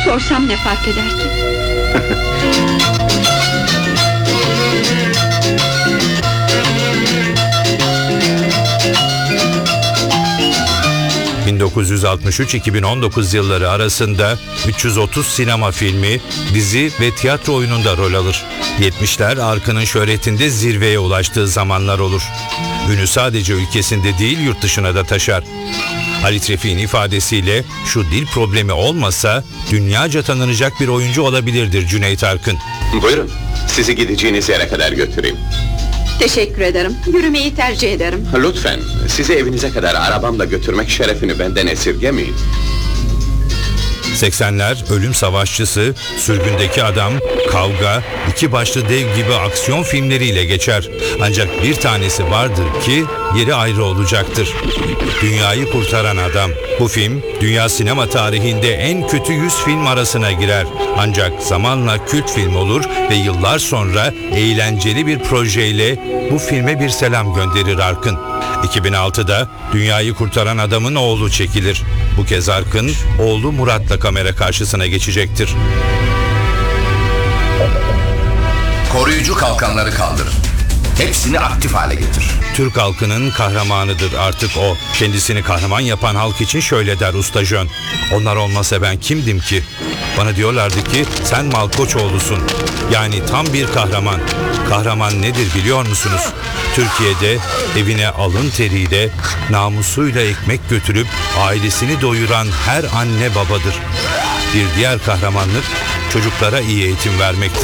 Sorsam ne fark eder ki? ...1963-2019 yılları arasında 330 sinema filmi, dizi ve tiyatro oyununda rol alır. 70'ler Arkın'ın şöhretinde zirveye ulaştığı zamanlar olur. Ünü sadece ülkesinde değil yurt dışına da taşar. Halit Refik'in ifadesiyle şu dil problemi olmasa dünyaca tanınacak bir oyuncu olabilirdir Cüneyt Arkın. Buyurun, sizi gideceğiniz yere kadar götüreyim. Teşekkür ederim. Yürümeyi tercih ederim. Lütfen, sizi evinize kadar arabamla götürmek şerefini benden esirgemeyin. 80'ler ölüm savaşçısı, sürgündeki adam, kavga, iki başlı dev gibi aksiyon filmleriyle geçer. Ancak bir tanesi vardır ki yeri ayrı olacaktır. Dünyayı Kurtaran Adam. Bu film dünya sinema tarihinde en kötü 100 film arasına girer. Ancak zamanla kült film olur ve yıllar sonra eğlenceli bir projeyle bu filme bir selam gönderir Arkın. 2006'da Dünyayı Kurtaran Adam'ın oğlu çekilir. Bu kez Arkın, oğlu Murat'la kamera karşısına geçecektir. Koruyucu kalkanları kaldır. Hepsini aktif hale getir. Türk halkının kahramanıdır artık o. Kendisini kahraman yapan halk için şöyle der Usta Jön: onlar olmasa ben kimdim ki? Bana diyorlardı ki sen Malkoçoğlu'sun. Yani tam bir kahraman. Kahraman nedir biliyor musunuz? Türkiye'de evine alın teriyle, namusuyla ekmek götürüp ailesini doyuran her anne babadır. Bir diğer kahramanlık çocuklara iyi eğitim vermektir.